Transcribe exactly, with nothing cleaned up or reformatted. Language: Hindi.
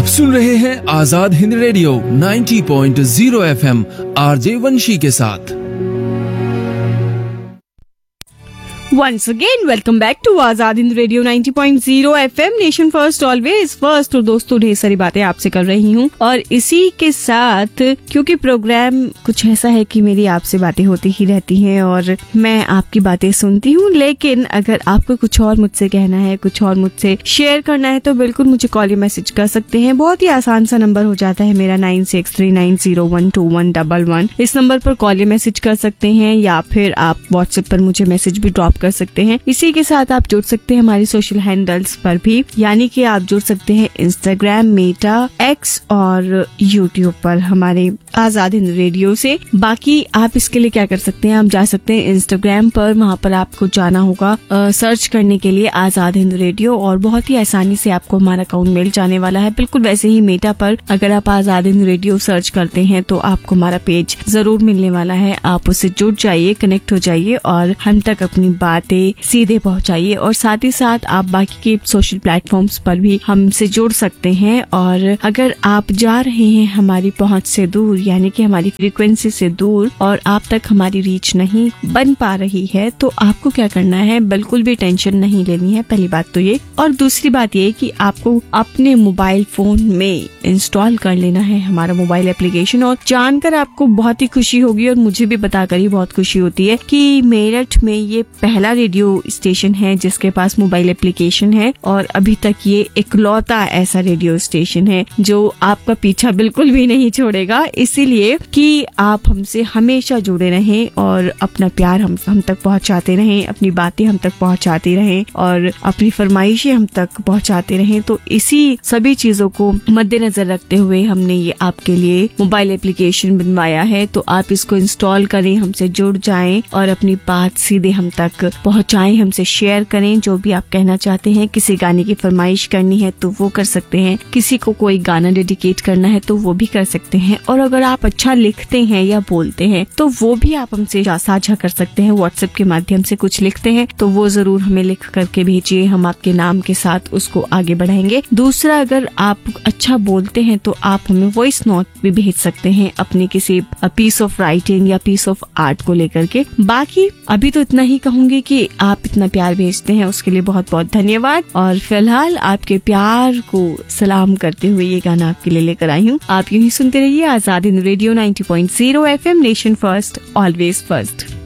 सुन रहे हैं आजाद हिंद रेडियो नब्बे पॉइंट शून्य एफएम आरजे वंशी के साथ। Once again, welcome back to Azad Hind radio नब्बे पॉइंट शून्य FM, nation first always first. और दोस्तों, ढेर सारी बातें आपसे कर रही हूँ और इसी के साथ क्योंकि प्रोग्राम कुछ ऐसा है कि मेरी आपसे बातें होती ही रहती हैं और मैं आपकी बातें सुनती हूँ, लेकिन अगर आपको कुछ और मुझसे कहना है, कुछ और मुझसे शेयर करना है तो बिल्कुल मुझे कॉल या मैसेज कर सकते हैं। बहुत ही आसान सा नंबर हो जाता है मेरा, nine six three nine zero one two one double one. इस नंबर पर कॉल या मैसेज कर सकते हैं या फिर आप व्हाट्सएप पर मुझे मैसेज भी ड्रॉप कर सकते हैं। इसी के साथ आप जुड़ सकते हैं हमारी सोशल हैंडल्स पर भी, यानी कि आप जुड़ सकते हैं इंस्टाग्राम, मेटा, एक्स और यूट्यूब पर हमारे आजाद हिंद रेडियो से। बाकी आप इसके लिए क्या कर सकते हैं, आप जा सकते हैं इंस्टाग्राम पर, वहाँ पर आपको जाना होगा आ, सर्च करने के लिए आजाद हिंद रेडियो और बहुत ही आसानी से आपको हमारा अकाउंट मिल जाने वाला है। बिल्कुल वैसे ही मेटा पर अगर आप आजाद हिंद रेडियो सर्च करते हैं तो आपको हमारा पेज जरूर मिलने वाला है। आप उससे जुड़ जाइए, कनेक्ट हो जाइए और हम तक अपनी बातें सीधे पहुंचाइए। और साथ ही साथ आप बाकी के सोशल प्लेटफॉर्म्स पर भी हमसे जुड़ सकते हैं। और अगर आप जा रहे हैं हमारी पहुंच से दूर, यानी कि हमारी फ्रीक्वेंसी से दूर और आप तक हमारी रीच नहीं बन पा रही है, तो आपको क्या करना है, बिल्कुल भी टेंशन नहीं लेनी है। पहली बात तो ये, और दूसरी बात ये कि आपको अपने मोबाइल फोन में इंस्टॉल कर लेना है हमारा मोबाइल एप्लीकेशन। और जानकर आपको बहुत ही खुशी होगी और मुझे भी बताकर ही बहुत खुशी होती है कि मेरठ में ये पहला रेडियो स्टेशन है जिसके पास मोबाइल एप्लीकेशन है और अभी तक ये इकलौता ऐसा रेडियो स्टेशन है जो आपका पीछा बिल्कुल भी नहीं छोड़ेगा। इसीलिए कि आप हमसे हमेशा जुड़े रहें और अपना प्यार हम हम तक पहुंचाते रहें, अपनी बातें हम तक पहुंचाते रहें और अपनी फरमाइशें हम तक पहुंचाते रहें। तो इसी सभी चीजों को मद्देनजर रखते हुए हमने ये आपके लिए मोबाइल एप्लीकेशन बनवाया है। तो आप इसको इंस्टॉल करें, हमसे जुड़ जाएं और अपनी बात सीधे हम तक पहुंचाएं, हमसे शेयर करें। जो भी आप कहना चाहते हैं, किसी गाने की फरमाइश करनी है तो वो कर सकते हैं, किसी को कोई गाना डेडिकेट करना है तो वो भी कर सकते हैं। और अगर आप अच्छा लिखते हैं या बोलते हैं तो वो भी आप हमसे साझा कर सकते हैं। व्हाट्सएप के माध्यम से कुछ लिखते हैं तो वो जरूर हमें लिख करके भेजिए, हम आपके नाम के साथ उसको आगे बढ़ाएंगे। दूसरा, अगर आप अच्छा बोलते हैं तो आप हमें वॉइस नोट भी भेज सकते हैं अपनी किसी पीस ऑफ राइटिंग या पीस ऑफ आर्ट को लेकर के। बाकी अभी तो इतना ही कहूंगी कि आप इतना प्यार भेजते हैं उसके लिए बहुत बहुत धन्यवाद। और फिलहाल आपके प्यार को सलाम करते हुए ये गाना आपके लिए लेकर आई हूँ। आप यूं ही सुनते रहिए आजाद हिंद रेडियो नब्बे पॉइंट शून्य FM, nation first always first.